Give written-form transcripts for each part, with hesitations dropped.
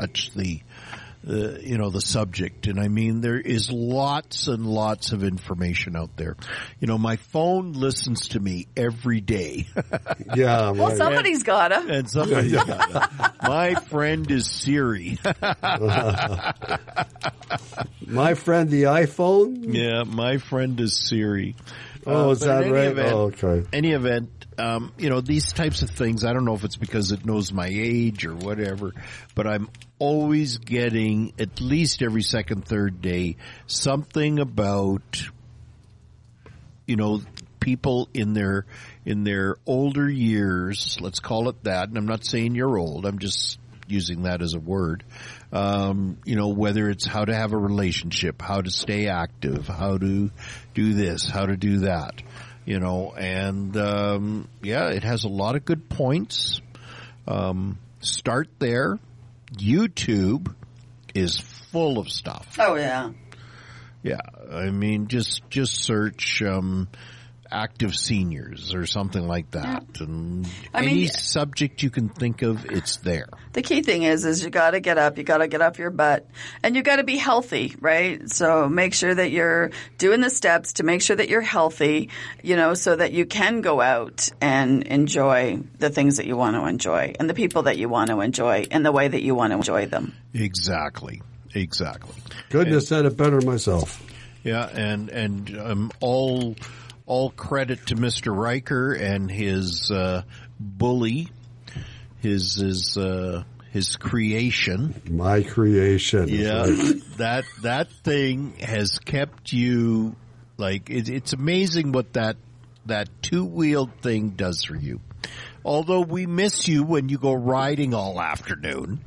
touch the subject. And I mean, there is lots and lots of information out there. My phone listens to me every day. Yeah. Well, somebody's gotta. And somebody's gotta. My friend is Siri. My friend, the iPhone? Yeah, my friend is Siri. Oh, is that right? Event, okay. Any event, these types of things, I don't know if it's because it knows my age or whatever, but I'm always getting, at least every second, third day, something about, people in their older years, let's call it that, and I'm not saying you're old, I'm just using that as a word, whether it's how to have a relationship, how to stay active, how to do this, how to do that, and it has a lot of good points. Start there. YouTube is full of stuff. Oh, yeah. Yeah. I mean, just search, active seniors or something like that. Yeah. And any subject you can think of, it's there. The key thing is you got to get up, you got to get off your butt, and you got to be healthy, right? So make sure that you're doing the steps to make sure that you're healthy, so that you can go out and enjoy the things that you want to enjoy and the people that you want to enjoy and the way that you want to enjoy them. Exactly. Couldn't have said it better myself. Yeah, and all credit to Mr. Riker and his bully, his creation. My creation. Yeah, that thing has kept you it's amazing what that two-wheeled thing does for you. Although we miss you when you go riding all afternoon.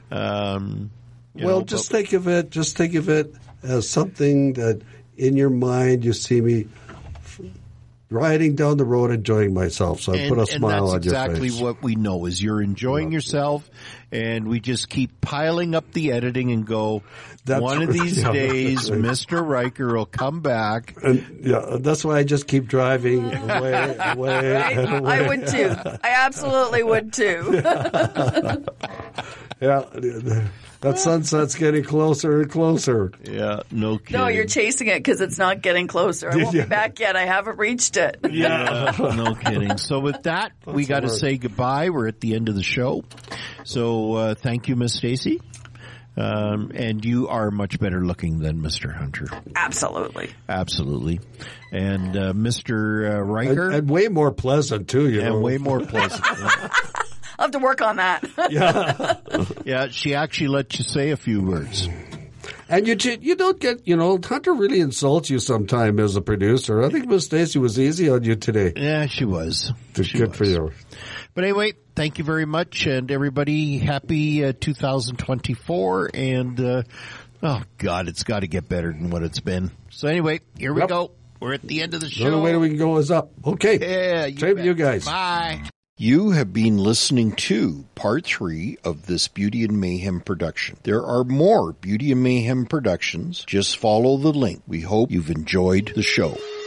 Just think of it as something that in your mind you see me riding down the road enjoying myself, so I put a smile on your face. And that's exactly what we know, is you're enjoying yourself, and we just keep piling up the editing and go, one of these days, Mr. Riker will come back. And that's why I just keep driving away. I would too. I absolutely would too. Yeah. That sunset's getting closer and closer. Yeah, no kidding. No, you're chasing it because it's not getting closer. I won't be back yet. I haven't reached it. Yeah, no kidding. So with that, we got to say goodbye. We're at the end of the show. So thank you, Miss Stacy. And you are much better looking than Mr. Hunter. Absolutely. And Mr. Riker. And way more pleasant, too. And way more pleasant. Yeah. I'll have to work on that. Yeah, she actually let you say a few words. And you don't get, Hunter really insults you sometime as a producer. I think Miss Stacy was easy on you today. Yeah, she was. Good for you. But anyway, thank you very much, and everybody, happy 2024. And, oh, God, it's got to get better than what it's been. So anyway, here we go. We're at the end of the show. The only way we can go is up. Okay. Yeah. Same to you guys. Bye. You have been listening to part 3 of this Beauty and Mayhem production. There are more Beauty and Mayhem productions. Just follow the link. We hope you've enjoyed the show.